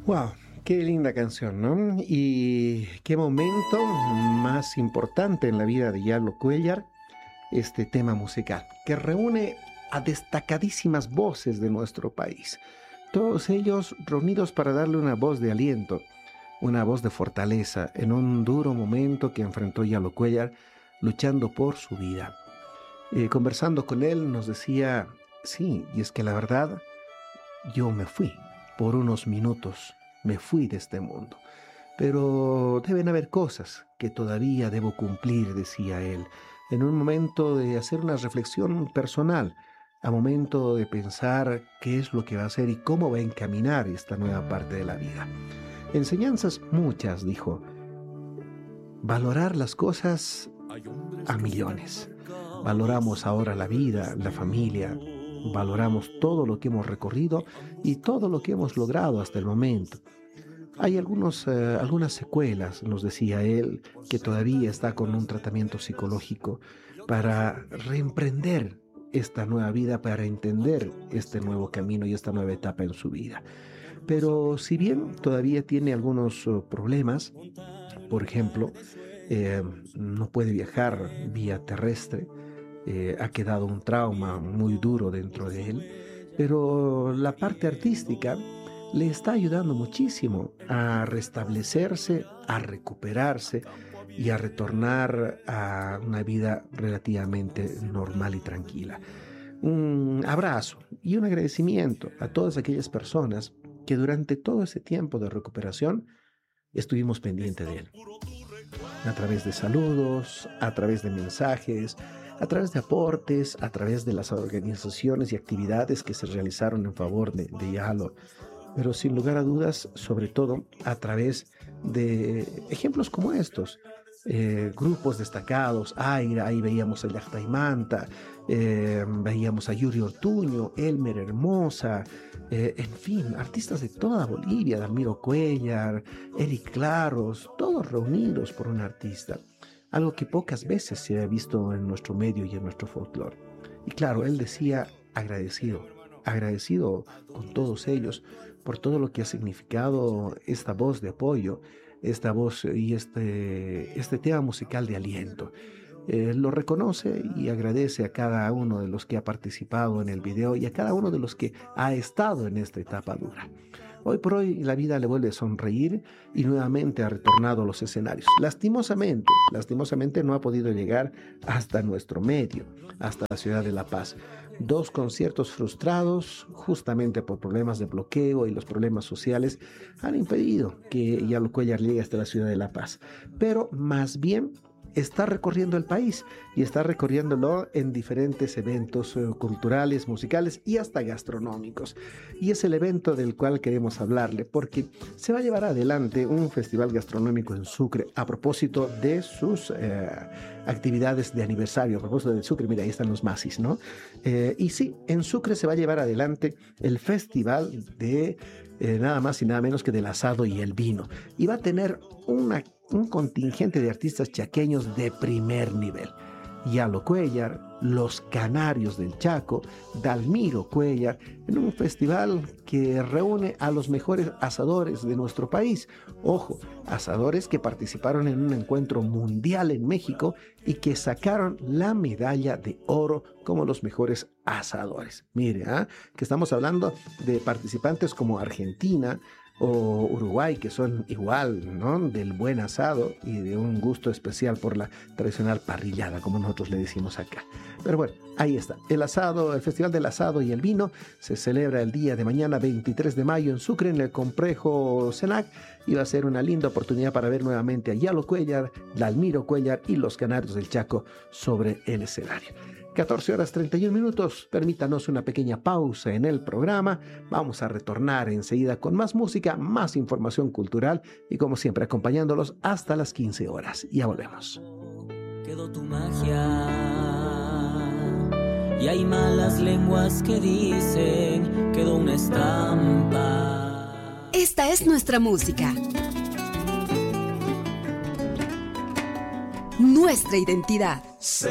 Wow, qué linda canción, ¿no? Y qué momento más importante en la vida de Yalo Cuellar, este tema musical, que reúne a destacadísimas voces de nuestro país. Todos ellos reunidos para darle una voz de aliento, una voz de fortaleza en un duro momento que enfrentó Yalo Cuellar luchando por su vida. Conversando con él nos decía, sí, y es que la verdad, yo me fui por unos minutos, me fui de este mundo. Pero deben haber cosas que todavía debo cumplir, decía él, en un momento de hacer una reflexión personal, a momento de pensar qué es lo que va a hacer y cómo va a encaminar esta nueva parte de la vida. Enseñanzas muchas, dijo. Valorar las cosas a millones. Valoramos ahora la vida, la familia, valoramos todo lo que hemos recorrido y todo lo que hemos logrado hasta el momento. Hay algunas secuelas, nos decía él, que todavía está con un tratamiento psicológico para reemprender esta nueva vida, para entender este nuevo camino y esta nueva etapa en su vida. Pero si bien todavía tiene algunos problemas, por ejemplo, no puede viajar vía terrestre, ha quedado un trauma muy duro dentro de él, pero la parte artística le está ayudando muchísimo a restablecerse, a recuperarse y a retornar a una vida relativamente normal y tranquila. Un abrazo y un agradecimiento a todas aquellas personas que durante todo ese tiempo de recuperación estuvimos pendientes de él. A través de saludos, a través de mensajes, a través de aportes, a través de las organizaciones y actividades que se realizaron en favor de Yalo, pero sin lugar a dudas, sobre todo a través de ejemplos como estos, grupos destacados, Aira, ahí veíamos a Llactaimanta, veíamos a Yuri Ortuño, Elmer Hermosa, en fin, artistas de toda Bolivia, Dalmiro Cuellar, Eric Claros, todos reunidos por un artista, algo que pocas veces se ha visto en nuestro medio y en nuestro folclore. Y claro, él decía agradecido con todos ellos por todo lo que ha significado esta voz de apoyo, esta voz y este tema musical de aliento. Lo reconoce y agradece a cada uno de los que ha participado en el video y a cada uno de los que ha estado en esta etapa dura. Hoy por hoy la vida le vuelve a sonreír y nuevamente ha retornado a los escenarios. Lastimosamente no ha podido llegar hasta nuestro medio, hasta la ciudad de La Paz. 2 conciertos frustrados justamente por problemas de bloqueo y los problemas sociales han impedido que Yalo Cuellar llegue hasta la ciudad de La Paz. Pero más bien está recorriendo el país y está recorriéndolo en diferentes eventos culturales, musicales y hasta gastronómicos. Y es el evento del cual queremos hablarle porque se va a llevar adelante un festival gastronómico en Sucre a propósito de sus actividades de aniversario. A propósito de Sucre, mira, ahí están los masis, ¿no? Y sí, en Sucre se va a llevar adelante el festival de nada más y nada menos que del asado y el vino. Y va a tener un contingente de artistas chaqueños de primer nivel. Yalo Cuellar, Los Canarios del Chaco, Dalmiro Cuellar, en un festival que reúne a los mejores asadores de nuestro país. Ojo, asadores que participaron en un encuentro mundial en México y que sacaron la medalla de oro como los mejores asadores. Mire, que estamos hablando de participantes como Argentina o Uruguay, que son igual, ¿no?, del buen asado y de un gusto especial por la tradicional parrillada, como nosotros le decimos acá. Pero bueno, ahí está. El Festival del Asado y el Vino se celebra el día de mañana, 23 de mayo, en Sucre, en el complejo CENAC, y va a ser una linda oportunidad para ver nuevamente a Yalo Cuellar, Dalmiro Cuellar y Los Canarios del Chaco sobre el escenario. 14:31. Permítanos una pequeña pausa en el programa. Vamos a retornar enseguida con más música, más información cultural y, como siempre, acompañándolos hasta las 15 horas. Ya volvemos. Quedó tu magia y hay malas lenguas que dicen quedó una estampa. Esta es nuestra música, nuestra identidad. Se